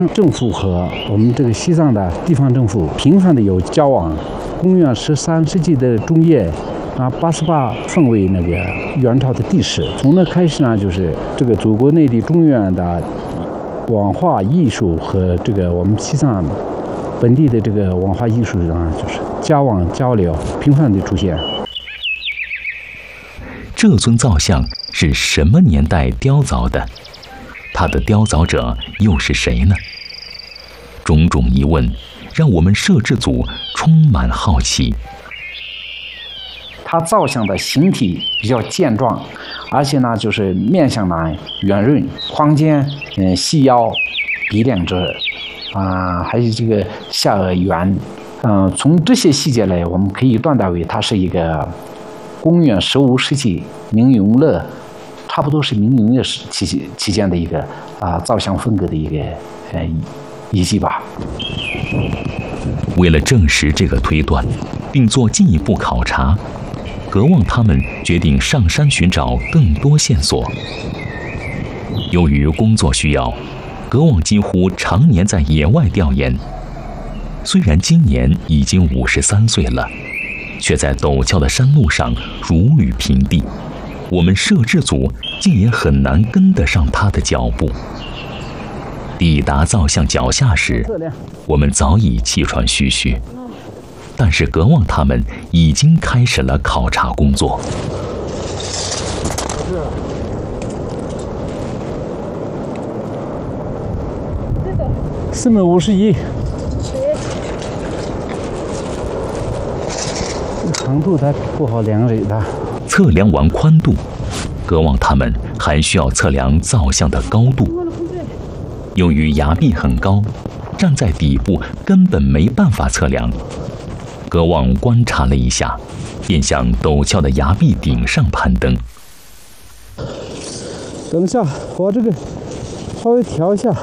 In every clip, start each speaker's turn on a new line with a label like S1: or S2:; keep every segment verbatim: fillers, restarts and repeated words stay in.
S1: 政府和我们这个西藏的地方政府频繁的有交往。公元十三世纪的中叶，啊，八十八分为那个元朝的帝室。从那开始呢，就是这个祖国内地中原的文化艺术和这个我们西藏本地的这个文化艺术啊，就是交往交流频繁的出现。
S2: 这尊造像是什么年代雕凿的？它的雕凿者又是谁呢？种种疑问让我们摄制组充满好奇。
S1: 它造像的形体比较健壮，而且呢，就是面相呢圆润，框肩，嗯，细腰，鼻梁直，啊，还有这个下颚圆，嗯，从这些细节来，我们可以断定为它是一个公元十五世纪明永乐，差不多是明永乐时期期间的一个啊造像风格的一个呃遗迹吧。
S2: 为了证实这个推断，并做进一步考察，格旺他们决定上山寻找更多线索。由于工作需要，格旺几乎常年在野外调研。虽然今年已经五十三岁了，却在陡峭的山路上如履平地。我们摄制组竟也很难跟得上他的脚步。抵达造像脚下时，我们早已气喘吁吁，但是格旺他们已经开始了考察工作。
S1: 四米五十一，长度它不好量了的。
S2: 测量完宽度，格旺他们还需要测量造像的高度。由于崖壁很高，站在底部根本没办法测量。格旺观察了一下，便向陡峭的崖壁顶上攀登。
S1: 等一下，我这个稍微调一下。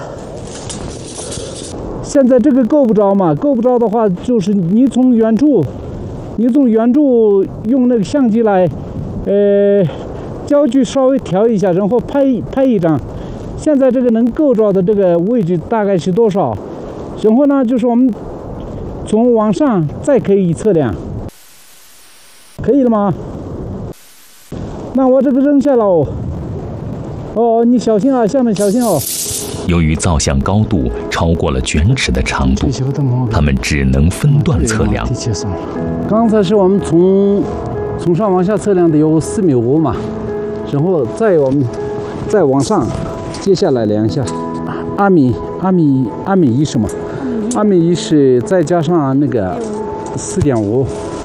S1: 现在这个够不着嘛？够不着的话，就是你从远处，你从远处用那个相机来，呃，焦距稍微调一下，然后拍拍一张。现在这个能够着的这个位置大概是多少？然后呢，就是我们从往上再可以测量，可以了吗？那我这个扔下了哦。哦，你小心啊，下面小心哦。
S2: 由于造像高度超过了卷尺的长度，他们只能分段测量。
S1: 刚才是我们从从上往下测量的有四米五嘛，然后再我们再往上。接下来量一下，二米，二米，二米一是吗？二米一是再加上那个四点五，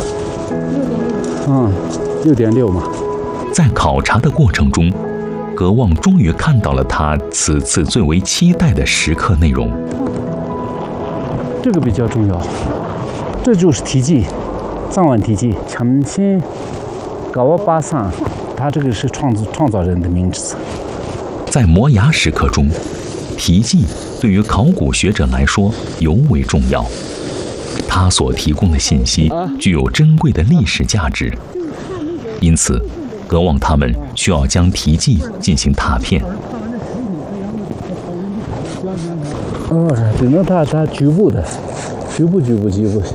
S1: 嗯，六点六嘛。
S2: 在考察的过程中，格旺终于看到了他此次最为期待的时刻内容。
S1: 这个比较重要，这就是题记，藏文题记，참치高瓦巴桑，他这个是创造创造人的名字。
S2: 在摩崖石刻中，题记对于考古学者来说尤为重要，它所提供的信息具有珍贵的历史价值。因此，格旺他们需要将题记进行拓片。
S1: 哦，只能它它局部的，局部局部局部。